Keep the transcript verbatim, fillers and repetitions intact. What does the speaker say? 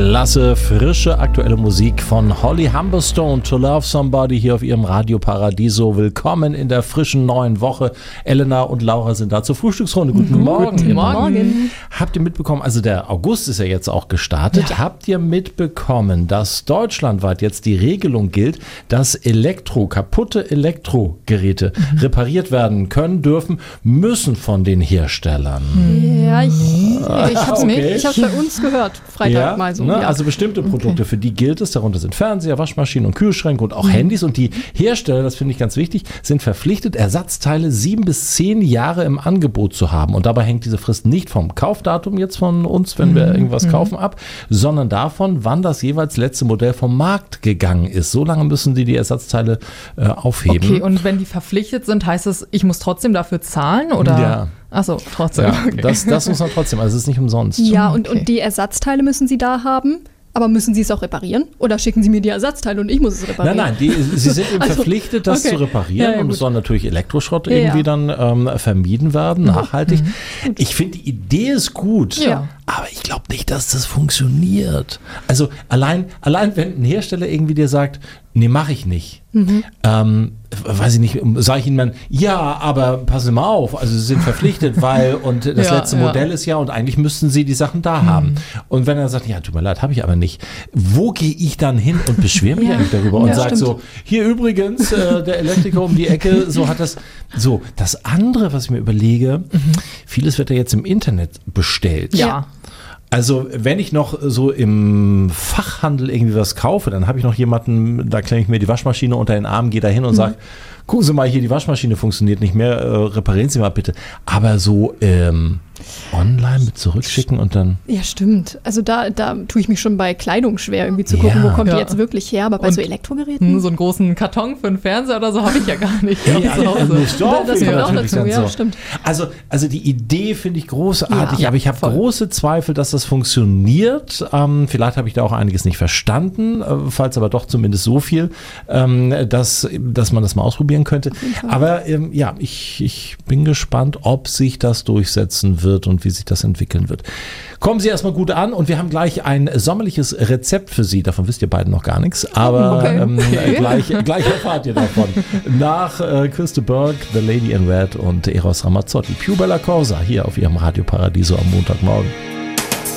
Klasse, frische, aktuelle Musik von Holly Humberstone, To Love Somebody, hier auf ihrem Radio Paradiso. Willkommen in der frischen neuen Woche. Elena und Laura sind da zur Frühstücksrunde. Guten Morgen. Guten Morgen. Habt ihr mitbekommen, also der August ist ja jetzt auch gestartet, ja. Habt ihr mitbekommen, dass deutschlandweit jetzt die Regelung gilt, dass Elektro, kaputte Elektrogeräte mhm. repariert werden können, dürfen, müssen von den Herstellern? Ja, ich, ich habe es okay. bei uns gehört, Freitag ja, mal so. Ne, ja. Also bestimmte Produkte, okay. für die gilt es, darunter sind Fernseher, Waschmaschinen und Kühlschränke und auch mhm. Handys, und die Hersteller, das finde ich ganz wichtig, sind verpflichtet, Ersatzteile sieben bis zehn Jahre im Angebot zu haben, und dabei hängt diese Frist nicht vom Kaufdatum jetzt von uns, wenn mhm. wir irgendwas mhm. kaufen, ab, sondern davon, wann das jeweils letzte Modell vom Markt gegangen ist. So lange müssen die die Ersatzteile äh, aufheben. Okay, und wenn die verpflichtet sind, heißt es, ich muss trotzdem dafür zahlen, oder? Ja. Achso, trotzdem. Ja, okay. das, das muss man trotzdem, also es ist nicht umsonst. Ja, und, okay. und die Ersatzteile müssen Sie da haben, aber müssen Sie es auch reparieren? Oder schicken Sie mir die Ersatzteile und ich muss es reparieren? Nein, nein, die, Sie sind eben also, verpflichtet, das okay. zu reparieren, ja, ja, und es soll natürlich Elektroschrott ja, irgendwie ja. dann ähm, vermieden werden, nachhaltig. Mhm. Ich finde, die Idee ist gut, ja. aber ich glaube nicht, dass das funktioniert. Also allein, allein wenn ein Hersteller irgendwie dir sagt, nee, mache ich nicht, mhm. ähm, weiß ich nicht, sage ich Ihnen dann, ja, aber passen Sie mal auf, also Sie sind verpflichtet, weil, und das ja, letzte ja. Modell ist ja, und eigentlich müssten Sie die Sachen da mhm. haben. Und wenn er sagt, ja, tut mir leid, habe ich aber nicht, wo gehe ich dann hin und beschwere mich ja. eigentlich darüber und ja, sage so, hier übrigens, äh, der Elektriker um die Ecke, so hat das, so, das andere, was ich mir überlege, mhm. vieles wird ja jetzt im Internet bestellt. Ja. Also wenn ich noch so im Fachhandel irgendwie was kaufe, dann habe ich noch jemanden, da klemme ich mir die Waschmaschine unter den Arm, gehe da hin und mhm. sage, gucken Sie mal hier, die Waschmaschine funktioniert nicht mehr, äh, reparieren Sie mal bitte. Aber so ähm, online mit zurückschicken und dann... Ja, stimmt. Also da, da tue ich mich schon bei Kleidung schwer, irgendwie zu gucken, ja. wo kommt ja. die jetzt wirklich her. Aber bei und so Elektrogeräten... So einen großen Karton für einen Fernseher oder so habe ich ja gar nicht. Ja, ja, zu Hause. Das, das, das kommt auch dazu, ja, so. stimmt. Also, also die Idee finde ich großartig, ja, aber ich habe große Zweifel, dass das funktioniert. Ähm, vielleicht habe ich da auch einiges nicht verstanden, äh, falls aber doch zumindest so viel, ähm, dass, dass man das mal ausprobieren könnte. Aber ähm, ja, ich, ich bin gespannt, ob sich das durchsetzen wird und wie sich das entwickeln wird. Kommen Sie erstmal gut an, und wir haben gleich ein sommerliches Rezept für Sie. Davon wisst ihr beiden noch gar nichts, aber okay. ähm, gleich, gleich erfahrt ihr davon. Nach äh, Christa Burke, The Lady in Red und Eros Ramazzotti. Più Bella Cosa hier auf ihrem Radio Paradiso am Montagmorgen.